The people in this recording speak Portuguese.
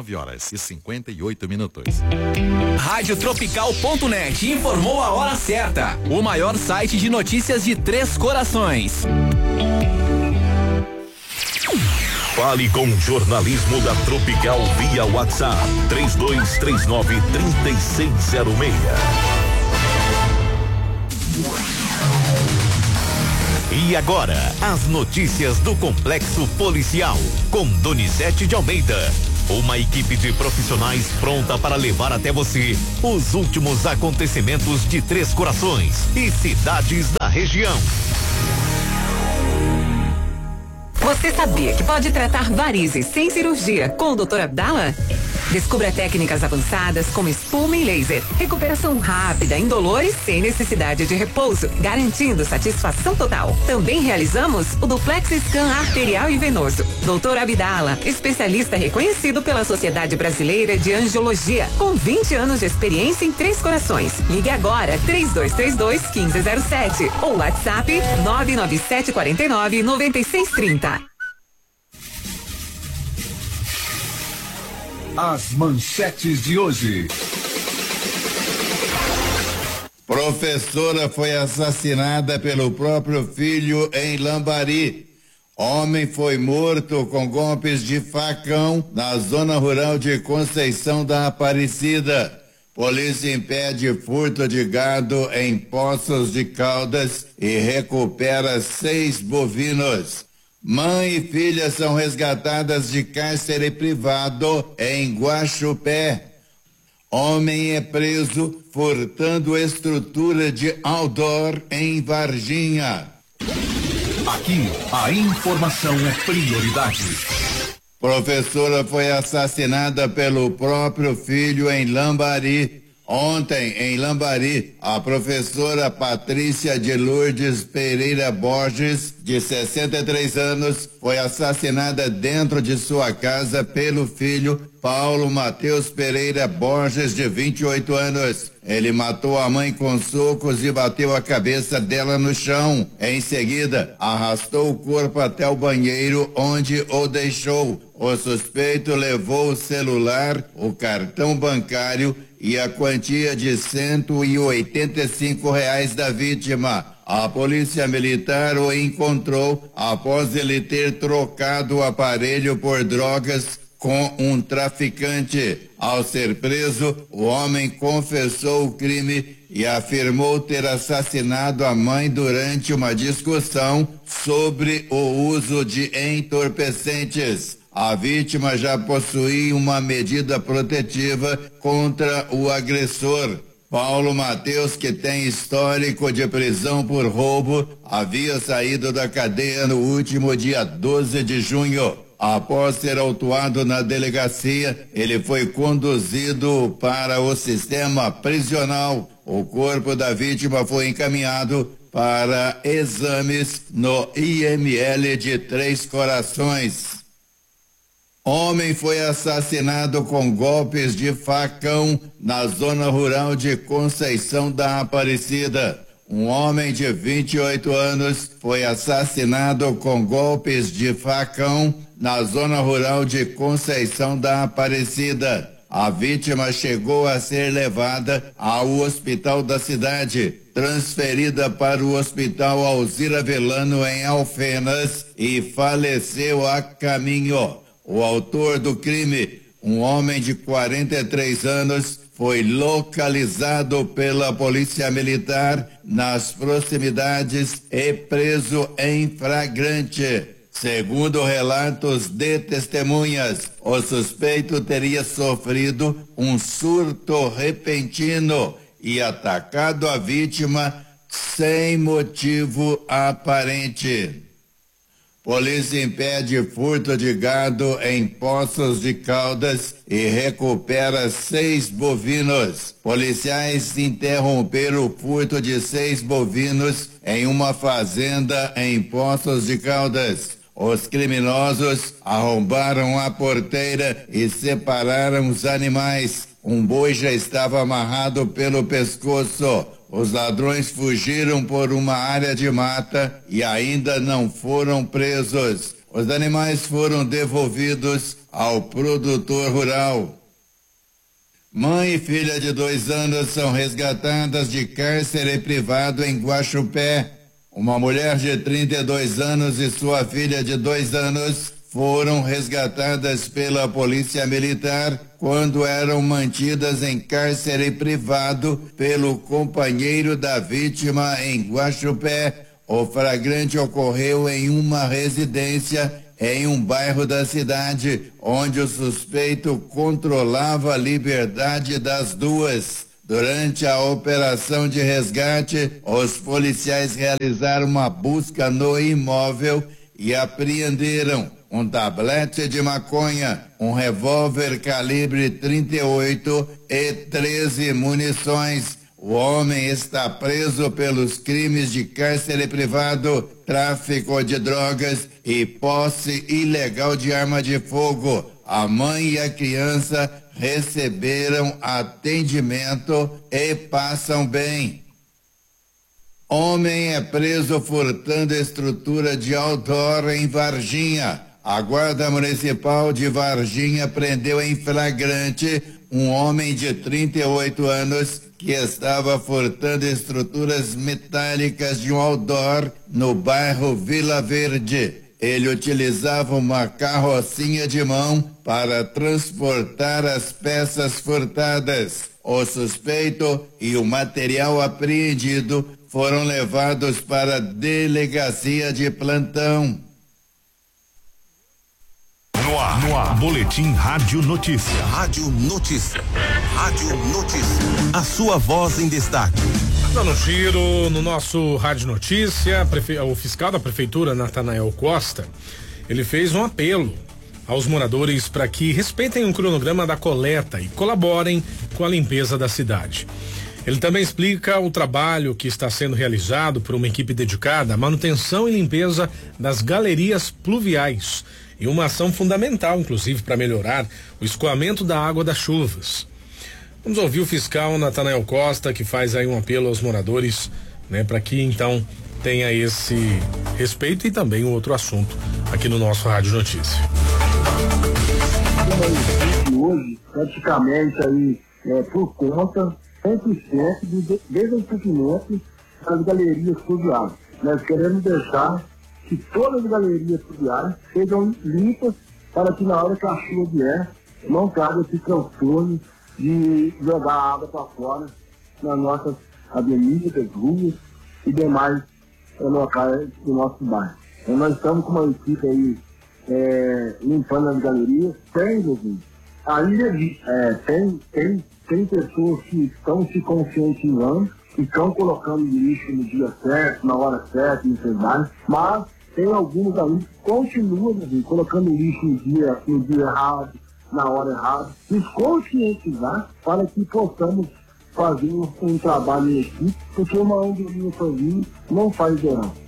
9h58. Radiotropical.net informou a hora certa. O maior site de notícias de Três Corações. Fale com o jornalismo da Tropical via WhatsApp 3239-3606. E agora, as notícias do Complexo Policial, com Donizete de Almeida. Uma equipe de profissionais pronta para levar até você os últimos acontecimentos de Três Corações e cidades da região. Você sabia que pode tratar varizes sem cirurgia com o Dr. Abdala? Descubra técnicas avançadas como espuma e laser. Recuperação rápida, indolor e sem necessidade de repouso, garantindo satisfação total. Também realizamos o duplex scan arterial e venoso. Dr. Abdala, especialista reconhecido pela Sociedade Brasileira de Angiologia, com 20 anos de experiência em Três Corações. Ligue agora 3232-1507 ou WhatsApp 99749-9630. As manchetes de hoje. Professora foi assassinada pelo próprio filho em Lambari. Homem foi morto com golpes de facão na zona rural de Conceição da Aparecida. Polícia impede furto de gado em Poços de Caldas e recupera 6 bovinos. Mãe e filha são resgatadas de cárcere privado em Guaxupé. Homem é preso furtando estrutura de outdoor em Varginha. Aqui, a informação é prioridade. Professora foi assassinada pelo próprio filho em Lambari. Ontem, em Lambari, a professora Patrícia de Lourdes Pereira Borges, de 63 anos, foi assassinada dentro de sua casa pelo filho Paulo Mateus Pereira Borges, de 28 anos. Ele matou a mãe com socos e bateu a cabeça dela no chão. Em seguida, arrastou o corpo até o banheiro, onde o deixou. O suspeito levou o celular, o cartão bancário e a quantia de R$ 185 da vítima. A polícia militar o encontrou após ele ter trocado o aparelho por drogas com um traficante. Ao ser preso, o homem confessou o crime e afirmou ter assassinado a mãe durante uma discussão sobre o uso de entorpecentes. A vítima já possuía uma medida protetiva contra o agressor. Paulo Mateus, que tem histórico de prisão por roubo, havia saído da cadeia no último dia 12 de junho. Após ser autuado na delegacia, ele foi conduzido para o sistema prisional. O corpo da vítima foi encaminhado para exames no IML de Três Corações. Homem foi assassinado com golpes de facão na zona rural de Conceição da Aparecida. Um homem de 28 anos foi assassinado com golpes de facão na zona rural de Conceição da Aparecida. A vítima chegou a ser levada ao hospital da cidade, transferida para o hospital Alzira Velano em Alfenas e faleceu a caminho. O autor do crime, um homem de 43 anos, foi localizado pela Polícia Militar nas proximidades e preso em flagrante. Segundo relatos de testemunhas, o suspeito teria sofrido um surto repentino e atacado a vítima sem motivo aparente. Polícia impede furto de gado em Poços de Caldas e recupera 6 bovinos. Policiais interromperam o furto de 6 bovinos em uma fazenda em Poços de Caldas. Os criminosos arrombaram a porteira e separaram os animais. Um boi já estava amarrado pelo pescoço. Os ladrões fugiram por uma área de mata e ainda não foram presos. os animais foram devolvidos ao produtor rural. Mãe e filha de 2 anos são resgatadas de cárcere privado em Guaxupé. Uma mulher de 32 anos e sua filha de 2 anos foram resgatadas pela Polícia Militar quando eram mantidas em cárcere privado pelo companheiro da vítima em Guaxupé. O flagrante ocorreu em uma residência em um bairro da cidade, onde o suspeito controlava a liberdade das duas. Durante a operação de resgate, os policiais realizaram uma busca no imóvel e apreenderam um tablete de maconha, um revólver calibre 38 e 13 munições. O homem está preso pelos crimes de cárcere privado, tráfico de drogas e posse ilegal de arma de fogo. A mãe e a criança receberam atendimento e passam bem. Homem é preso furtando estrutura de outdoor em Varginha. A Guarda Municipal de Varginha prendeu em flagrante um homem de 38 anos que estava furtando estruturas metálicas de um outdoor no bairro Vila Verde. Ele utilizava uma carrocinha de mão para transportar as peças furtadas. O suspeito e o material apreendido foram levados para a delegacia de plantão. No ar. Boletim Rádio Notícia. Rádio Notícia. Rádio Notícia. A sua voz em destaque. Dando um giro no nosso Rádio Notícia, o fiscal da prefeitura, Natanael Costa, ele fez um apelo aos moradores para que respeitem o cronograma da coleta e colaborem com a limpeza da cidade. Ele também explica o trabalho que está sendo realizado por uma equipe dedicada à manutenção e limpeza das galerias pluviais e uma ação fundamental, inclusive, para melhorar o escoamento da água das chuvas. Vamos ouvir o fiscal Natanael Costa, que faz aí um apelo aos moradores, né, para que então tenha esse respeito e também um outro assunto aqui no nosso Rádio Notícia. Hoje, praticamente aí, por conta 100% do desenvolvimento das galerias fluviais. Nós queremos deixar que todas as galerias fluviais sejam limpas para que na hora que a chuva vier não caia esse transtorno de jogar água para fora nas nossas avenidas, ruas e demais locais do nosso bairro. Então, nós estamos com uma equipe aí limpando as galerias. Tem pessoas que estão se conscientizando, que estão colocando lixo no dia certo, na hora certa, em cidade, mas tem alguns aí que continuam colocando lixo no dia errado, na hora errada, nos conscientizar para que possamos fazer um trabalho em equipe, porque uma andorinha sozinha não faz verão.